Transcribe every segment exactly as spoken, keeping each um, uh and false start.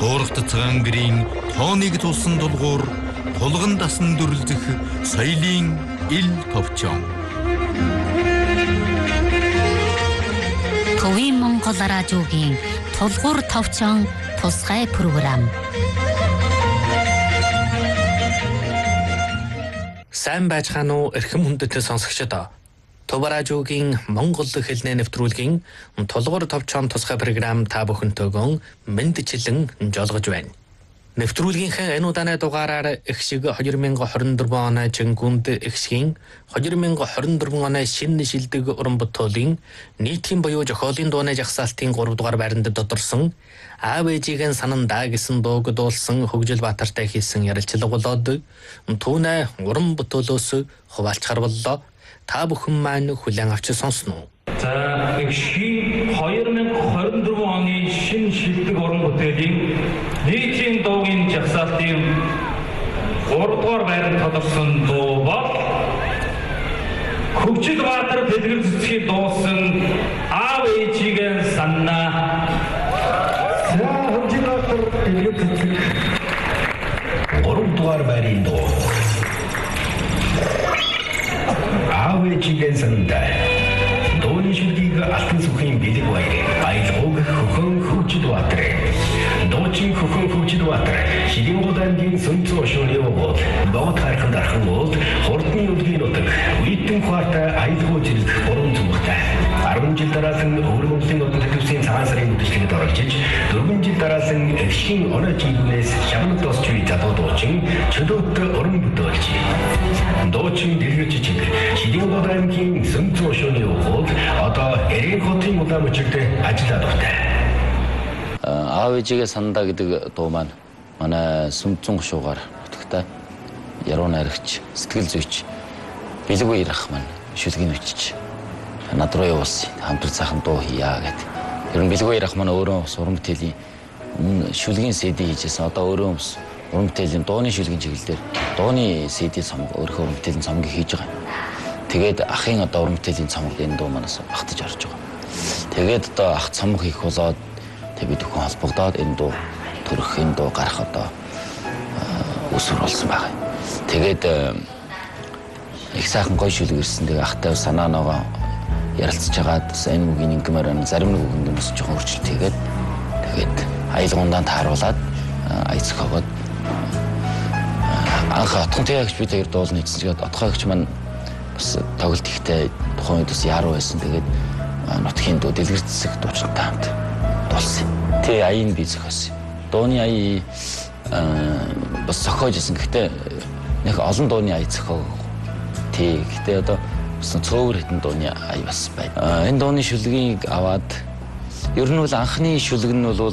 Уурхт цагаан гэрийн тооныг тулсан дулгуур тулган дасан дүрлзэх соёлын ил товчон. Төвийн Монгол радиогийн тулгуур товчон тусгай програм. Сайн байцгаана уу эрхэм хүндэтгэл сонсогчдоо. Төв радиогийн Монгол хэлний нэвтрүүлгийн тулгуур товчон тусгай програм та бүхэнтэйгөө мэндчилэн жолгож байна. Нэвтрүүлгийнхээ энэ удааны дугаараар эхшиг хоёр мянга хорин дөрвөн оны Чингүнд эхшгийн хоёр мянга хорин дөрвөн оны шинэ шилдэг уран бүтээлийн нийтийн буюу зохиолын дууны жагсаалтын гурав дугаар байранд додорсон аав ээжигийн санандаа гэсэн дууг дуулсан Хөгжил Баатартай хийсэн ярилцлага болоод түүнээ уран бүтээлөөс хуваалцахар боллоо. Та бүхэн маань хүлээн авч сонсноо. За эхшгийн хоёр мянга хорин дөрвөн оны шинэ шилдэг уран бүтээлийн нийтийн дуугийн жагсаалтын гурав дугаар байранд тодорсон дуу бол Хөгжил Баатар Дэлгэр цэцгийн дуусан аав ээжигээ саннаа. За Хөгжил Баатар Дэлгэр цэцэг гурав дугаар байрын дуу аав ээжигээ саннаа. Дууны шүлгийг алтан сүхийн бэлэг баяр аялгауг хөхөн Хөгжил Баатар дуучин хөхөн Хөгжил Баатар Шилэнгууд аймгийн Сүнцэн ошооны өвөг доод хархан дархан уулд хурдны үлгийн нутаг Уитэн хуартай аялгау зэрэг уран цомгтой арван жил дараасан өвөр Монголын нутаг төсвийн цагаан сарын үдшилтэд оролцож дөрвөн жил дараасан эхшгийн оноо чигнээс шавнад тосч буй залуу дуучин чөлөөт уран бүтээлч дуучин Дэлгэр цэцэг Шилэнгууд аймгийн Сүнцэн ошооны өвөг одоо Эрийн хотын удаамжид ажиллаад байна. Аав ээжигээ санандаа гэдэг дуу маань манай Сүнцэн ошуугаар нутагтай яруу найрагч сэтгэл зүйч бэлэг баяр ах маань шүлгийг өчиж над руу явуулсан хамтран сайхан дуу хийя гэдэг. Ер нь бэлэг баяр ах маань өөрөө уран бүтээлийн шүлгийн сэди хийжсэн. Одоо өөрөө уран бүтээлийн дууны шүлгийн чиглэлээр дууны сэди цомог өөрөө уран бүтээлийн цомгийг хийж байгаа. Тэгээд ахын одоо уран бүтээлийн цомог энэ дуу манаас багтаж орж байгаа. Тэгээд одоо ах цомог хийх болоод тэг бид бүхэн холбогдоод энэ дуу төрөх энэ дуу гарах одоо өсвөр болсон байгаа. Тэгээд их сайхан гоё шүлэг ирсэн. Тэгээ ахтай санаа ногоо ярилцж хагаад энэ үгийн ингэмээр зарим нэг үгэнд нь жоохон өөрчлөлт хийгээд тэгээд аялгаундаа тааруулаад аяцхогоод анх отхон тэгэж би тэр дуулна гэсэн чигээд отхойгч маань бас тоглолт ихтэй тухайн үед бас яруу байсан. Тэгээд нутгийн дуу Дэлгэр цэцэг дуучинтай хамт дуулсан. Тэ аяын би зохиосон. Дууны ая бас зохиожсэн. Гэхдээ нэг олон дууны ая зохиог. Тэ гэхдээ одоо бас цөөвөр хитэн дууны ая бас байна. Энэ дууны шүлгийг аваад ер нь бол анхны шүлэг нь бол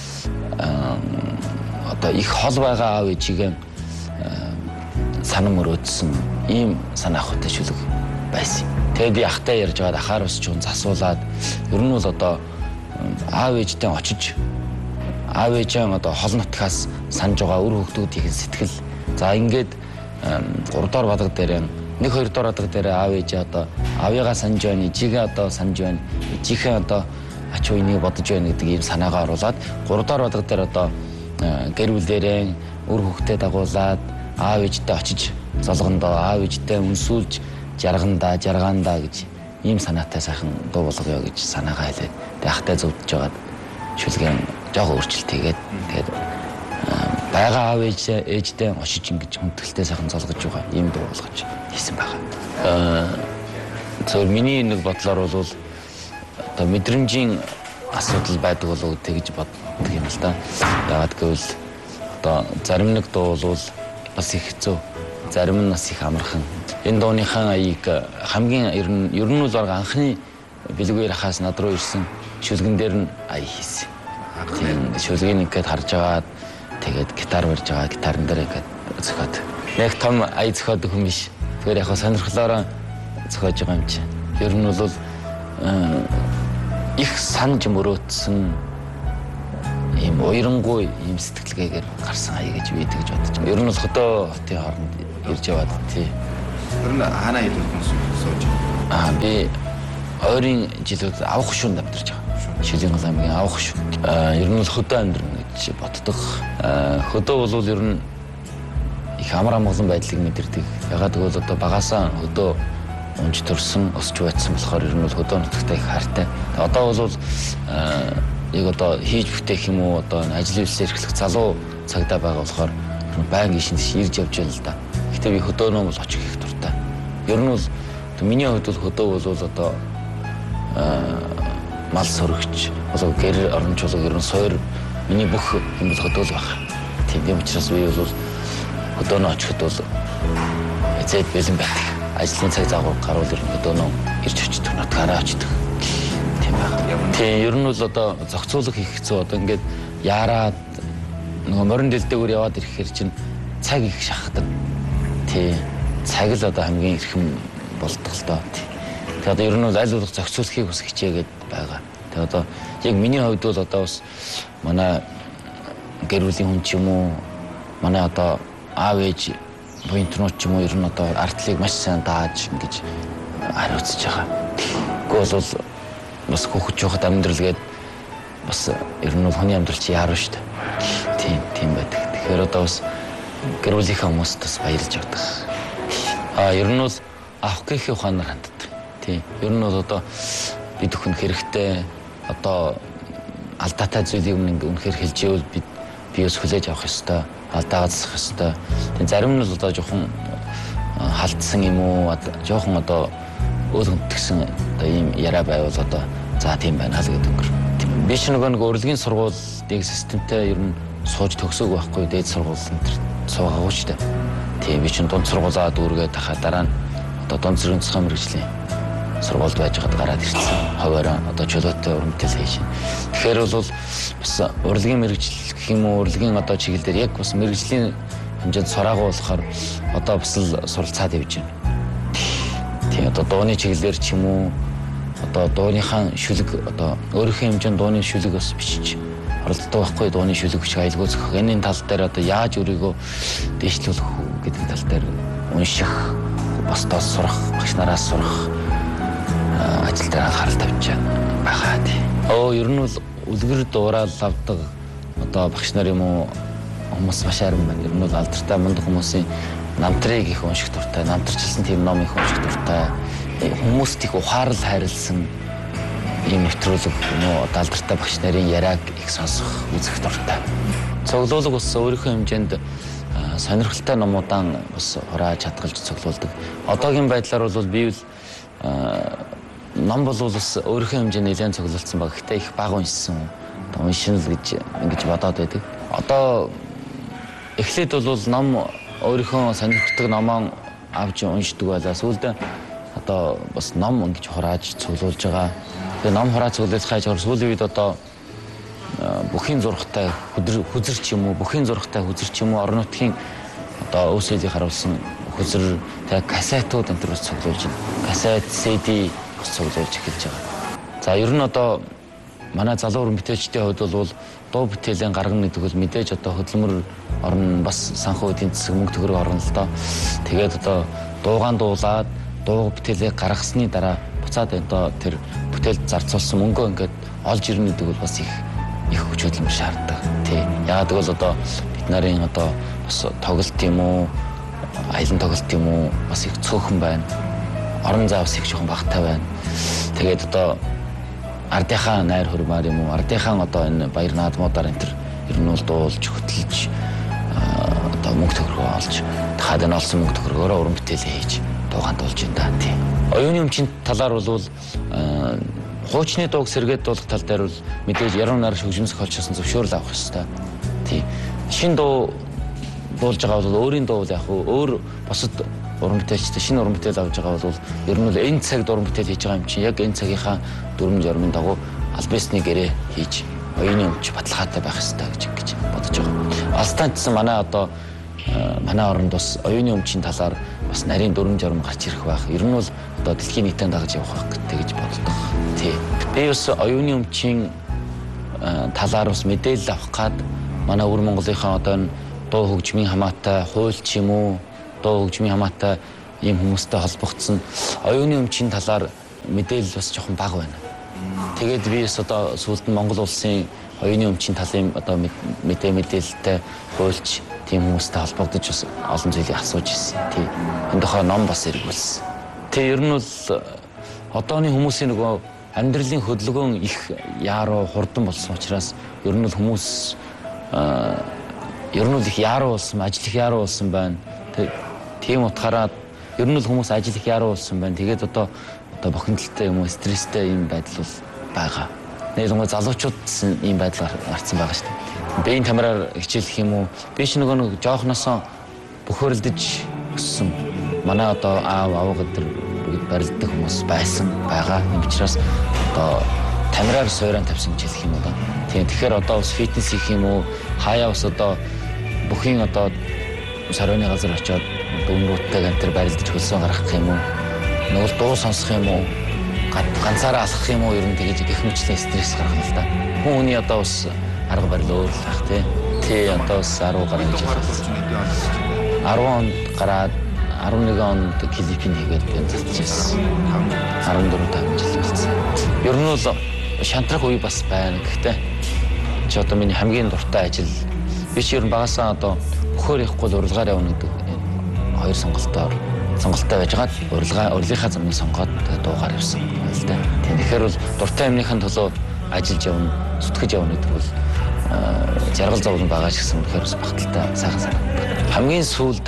одоо их хол байгаа аав ээжигээ санам өрөөдсөн ийм санаа ахуйтай шүлэг байсан. Тэгээд би ахтай ярьж байгаад ахаар ус чун засуулаад ер нь бол одоо аав ээжтэй очиж аав ээжээ одоо хол нутгаас санаж байгаа үр хөвгтүүдийн сэтгэл. За ингээд гурав дахь бадаг дээр нэг хоёр дахь бадаг дээр аав ээжээ одоо аавыгаа санаж байна, ижигээ одоо санаж байна, ижихээ одоо ач үнийг бодож байна гэдэг ийм санаагаа оруулаад гурав дахь бадаг дээр одоо гэр бүлээрээ үр хөвгтөө дагуулад аав ээжтэй очиж золгондоо аав ээжтэй үнсүүлж жаргандаа жаргаандаа гэж ийм санаатай сайхан дуу болгоё гэж санаагаа хэлээд тэг ахтай зөвдөж жагаад шүлгэн жоохон өөрчлөлт хийгээд тэгээд байгаа аав ээж ээжтэй очиж ингэж хүндэтгэлтэй сайхан золгож байгаа ийм дуу болгож хийсэн байгаа. Аа зөв миний нэг бодлоор бол одоо мэдрэмжийн асуудал байдаг болов тэгж боддог юм л да. Яагаад гэвэл одоо зарим нэг дуу бол бас их хэцүү, зарим нь бас их амархан. Энэ дууныхаа аяыг хамгийн ер нь ер нь бол анхны бэлэг баяр ахаас над руу ирсэн шүлгэн дээр нь ая хийсэн. Тийм шүлгийг ингээд харж агаад тэгээд гитар барьж байгаа гитарын дээр ингээд зөхиод. Яг том ая зөхиод хүн биш. Тэгэхээр яг сонирхлоороо зөхиож байгаа юм чи. Ер нь бол их санаж мөрөөдсөн ийм уйрангуй ийм сэтгэлгээгээр гарсан ая гэж би тэгж бодож байна. Ер нь бол хөдөө хотын хооронд ирж яваад тий. Ер нь ханаа хэд хүн сууж байна? Аа би ойрын жилүүд авах шүүнд амьдарч байгаа. Шилэн аймгийн авах шүү. Аа ер нь бол хөдөө амьдрын гэж гэж боддог. Хөдөө бол ер нь их амар амгалан байдлыг мэдэрдэг. Ягаад гэвэл одоо багасаа хөдөө унж төрсөн, өсч байцсан болохоор ер нь бол хөдөө нутагтай их хайртай. Одоо бол яг одоо хийж бүтээх юм уу одоо ажил үйлсээр эхлэх залуу цагдаа байгаа болохоор байнга ишин дэш ирж явж байна л да. Гэтэ би хөдөөнөө бол очих их дуртай. Ер нь бол миний хувьд бол хөдөө бол одоо мал сөрөгч, одоо гэр орон чулуу ер нь суур миний бүх юм бол хөдөө л байна. Тийм учраас би бол хөдөөнөө очиход бол эцэд бэлэн байдаг. Ажлын цаг заагуур гаруул ер нь хөдөөнөө ирж очдог, нутгаараа очдог. Тийм байна. Тийм ер нь бол одоо зохицуулах их хэцүү. Одоо ингээд яараад нөгөө морин дэлдээгүүр яваад ирэхээр чинь цаг их шахдаг. Тий. Цаг л одоо хамгийн эрхэм болдог л доо. Тэгээ одоо ер нь аль болох зохицуулахыг бас хичээгээд байгаа. Тэгээ одоо яг миний хувьд бол одоо бас манай гэр бүлийн хүн ч юм уу, манай одоо аав ээж буянтнууд ч юм уу ер нь одоо ардлыг маш сайн дааж ингэж хариуцж байгаа. Гэхдээ бол бас хөхөж явахад амьдрал гээд бас ер нь хүний амьдрал чи яарна шүү дээ. Тийм, тийм байдаг. Тэгэхээр одоо бас гэр бүлийнхээ хүмүүст бас баярлж явдаг. А ер нь бол авах гэхээ ухаанаар ханддаг. Тийм. Ер нь бол одоо бид өхөн хэрэгтэй одоо алдаатай зүйлийг үнэхээр хэлж ивэл бид биес хүлээж авах ёстой, алдаагаа засах ёстой. Тэгээ зарим нь л одоо жоохон халдсан юм уу, жоохон одоо өөл хөндгсөн одоо ийм яриа байвал одоо за тийм байна л гэдэг өнгөр. Би ч нөгөө нэг урлагийн сургуулийн системтэй ер нь сууж төгсөөг байхгүй дээд сургууль энэ суугаагүй ч дээ. Тийм би ч дунд сургуулаа дүүргээд тахаа дараа нь одоо дунд зэргийн цэцгийн мэргэжлийн сургуульд байж байгаад гараад ирсэн. Ховоороо одоо чөлөөтэй урамтал хийж байна. Тэгэхээр бол бас урлагийн мэргэжил гэх юм уу, урлагийн одоо чиглэл дээр яг бас мэргэжлийн хэмжээнд сураагүй болохоор одоо бас л суралцаад явж байна. Тийм одоо дууны чиглэлээр ч юм уу одоо дууныхаа шүлэг одоо өөрийнхөө хэмжээнд дууны шүлэг бас бичиж оролддог байхгүй, дууны шүлэг бичих аялгүй зохих. Энэ тал дээр одоо яаж өөрийгөө дэвшлүүлэх гэдэг тал дээр унших, босдоос сурах, багш нараас сурах ажил дээр анхаарал тавьж байгаа тийм. Оо ер нь бол үлгэр дуурал авдаг одоо багш нар юм уу хүмүүс маш арим байна. Ер нь бол алдартай мундаг хүмүүсийн намтрыг их унших дуртай, намтарчилсан тийм ном их унших дуртай. Хүмүүст их ухаарал хайрлсан ийм нэвтрүүлэг юм уу одоо алдартай багш нарын яриаг их сонсох, үзэх дуртай. Цуглуулга бас өөрийнхөө хэмжээнд сонирхолтой номуудаа бас хурааж хадгалж цуглуулдаг. Одоогийн байдлаар бол би бол ном бол бас өөрийнхөө хэмжээнд нэлээд цуглуулсан баг. Гэхдээ их бага уншсан. Одоо уншин л гэж ингэж бодоод байдаг. Одоо эхлээд бол ном өөрийнхөө сонирхдаг номоо авч уншдаг байлаа. Сүүлдээ одоо бас ном ингэж хурааж цуглуулж байгаа. Тэгээ ном хурааж цуглуулахаа ч сүүлийн үед одоо бүхийн зургтай хүзэрч юм уу, бүхийн зургтай хүзэрч юм уу, орон нутгийн одоо өөсөлийг харуулсан хүзэр, тэгээ кассетууд энэ төр бас цуглуулж байна. Кассет, си ди бас цуглуулж эхэлж байгаа. За ер нь одоо манай залуу уран бүтээлчдийн хувьд бол дуу бүтээлийн гаргана гэдэг бол мэдээж одоо хөдөлмөр орн бас санхүү эдийн засаг мөнгө төгрөг орно л доо. Тэгээд одоо дуугаан дуулаад дуу бүтээлээ гаргасны дараа буцаад одоо тэр бүтээлд зарцуулсан мөнгөө ингээд олж ирнэ гэдэг бол бас их их хүч хөдөлмөр шаарддаг. Тий. Яагаад гэвэл одоо бид нарын одоо бас тоглолт юм уу, аялан тоглолт юм уу бас их цөөхөн байна. Орон зай бас их жоохон багтай байна. Тэгээд одоо ардынхаа найр хурмаар юм уу, ардынхаа одоо энэ баяр наадмуудаар энэ төр ер нь бол дуулж хөтлөж одоо мөнгө төгрөгөө олж дахиад энэ олсон мөнгө төгрөгөөрөө уран бүтээлээ хийж дуугаан дуулж байна да тий. Оюуны өмчийн талаар бол хуучны дууг сэргээд дуулах тал дээр бол мэдээж яруу нар хөгжмөс холчсон зөвшөөрөл авах ёстой. Тий. Шинэ дуу дуулж байгаа бол өөрийн дуу яг өөр босод уран бүтээлчтэй шинэ уран бүтээл авж байгаа бол ер нь л энэ цагт уран бүтээл хийж байгаа юм чинь яг энэ цагийнхаа дүрм журмын дагуу аль бисны гэрээ хийж оюуны өмч баталгаатай байх ёстой гэж ингэж бодож байгаа. Алстанчсан манай одоо манай оронд бас оюуны өмчийн талаар бас нарийн дүрм журм гарч ирэх байх. Ер нь бол одоо дэлхийн нийтэнд дагаж явах байх гэж боддог. Тий. Би бас оюуны өмчийн талаар бас мэдээлэл авах гад манай өвөр Монголынхаа одоо дуу хөгжмийн хамаатай хууль ч юм уу дуу хөгжмийн хамаатай ийм хүмүүстэй холбогдсон оюуны өмчийн талаар мэдээлэл бас жоохон бага байна. Тэгээд би бас одоо сүүлд нь Монгол улсын оюуны өмчийн талын одоо мэдээ мэдээлэлтэй хуульч тийм хүмүүстэй холбогдож бас олон зүйлийг асууж ирсэн. Тийм. Эндохоо ном бас эргүүлсэн. Тэгээ ер нь бол одооны хүмүүсийн нөгөө амьдралын хөдөлгөөн их яаруу хурдан болсон учраас ер нь бол хүмүүс ер нь бол их яаруу болсон, ажил их яаруу болсон байна. Тийм утгаараа ер нь бол хүмүүс ажил их яаруу болсон байна. Тэгээд одоо одоо бохимдолтой юм уу, стресстэй юм байдал бол байгаа. Нэгэн залуучууд ийм байдал гарсан байгаа шүү дээ. Биеийн тамираар хичээлэх юм уу? Би ч нөгөө нэг жоохносоо бөхөөрөлдөж өссөн. Манай одоо аав аваа гэдэг барилддаг хүмүүс байсан байгаа. Ийм учраас одоо тамираар суурин тавьсан гэж хэлэх юм уу? Тийм. Тэгэхээр одоо бас фитнес хийх юм уу? Хаяа бас одоо бүхийн одоо сарваны газар очиод дүнрүүттэй гантер барилдаж хөлсөө гаргах юм уу? Нөгөө дуу сонсох юм уу? Ганцаараа алхах юм уу? Ер нь тэгэж гэх мэтлийн стресс гаргана л да. Хүн хүний одоо бас арга барил өөр л ах тий. Тий одоо бас арван гаруй гэж байна. арван онд гараад арван нэгэн онд Филиппин хийгээд амьдарчээсэн. арван дөрөв таван жил болсон. Ер нь бол шантрах үе бас байна. Гэхдээ чи одоо миний хамгийн дуртай ажил би чи ер нь багасаа одоо бөхөр явахгүй урилгаар явна гэдэг хоёр сонголтоор сонголттой байжгаад урилга урилгынхаа замыг сонгоод дуугаар явсан л да. Тэгэхээр бол дуртай юмныхын төлөө ажиллаж явна, зүтгэж явна гэдэг бол жаргал зовлон байгаа ч гэсэн үнэхээр бас багталтай сайхан санагдав. Хамгийн сүүлд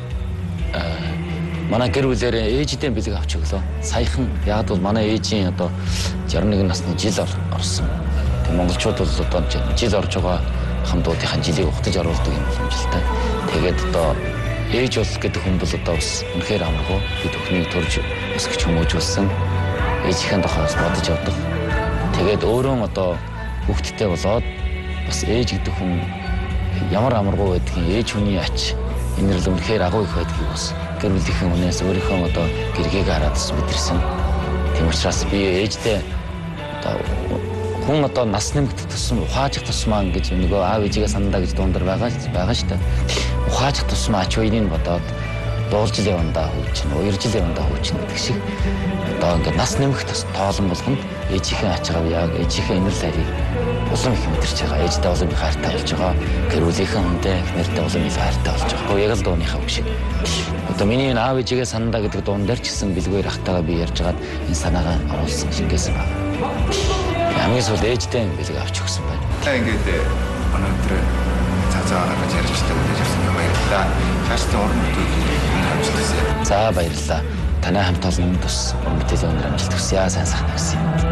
манай гэр бүлээрээ ээждээ бэлэг авч өглөө. Саяхан яг бол манай ээжийн одоо жаргал нэгэн насны жил орсон. Тэг монголчууд бол одоо жил орж байгаа хамтуудынхаа жилийг ухтаж оруулдаг юм боломжтой. Тэгээд одоо ээж бол гэдэг хүн бол одоо бас үнэхээр амаргүй бид өхнийг төрж өсгөж хүмүүжүүлсэн. Ээжийнхэн дохоос бодож явдаг. Тэгээд өөрөө одоо хүүхдтэй болоод бас ээж гэдэг хүн ямар амаргүй байдгийг ээж хүний ач инэрл үнэхээр агуу их байдгийг бас гэр бүлийнхэн үнээс өөрийнхөө одоо гэргийг хараад бас мэдэрсэн. Тийм учраас би ээжтэй одоо хүн одоо нас нэмэгдэх тусам ухаачих тусмаа гэж нөгөө аав ээжигээ санандаа гэж дуундар байгаа байгаа шүү дээ. Ухаачих тусмаа ач уяныг бодоод дуул жил явандаа хөвчин, хоёр жил явандаа хөвчин гэдэг шиг одоо ингээд нас нэмэх тоолон болгонд ээжийнхээ ачаав яг ээжийнхээ инэрл харийг улам их мэдэрч байгаа. Ээжтэй улам их хайртай болж байгаа. Гэр бүлийнхэн хүнтэй эхнэртэй улам их хайртай болж байгаа. Яг л дууныхаа үг шиг. Одоо миний аав ээжигээ санандаа гэдэг дуун дээр ч гэсэн бэлгээр ахтайгаа би ярьж хагаад энэ санаагаа оруулсан шингээсэн байна. Хамгийн сүүлд ээжтэй бэлэг авч өгсөн байна. Та ингээд өнөөдөр цаацаа гаргаж ярьжтай үлээж авсан юм баярлалаа. Цаашдын уран бүтээлийг амжилт хүсье. За баярлалаа. Танай хамт олон тус уран бүтээлийн өнөр амжилт хүсье. Сайн сайхан хүсье.